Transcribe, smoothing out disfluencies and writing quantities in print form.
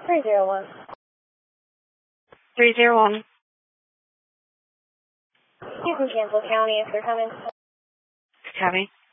301. 301. You can cancel county if they're coming. Copy.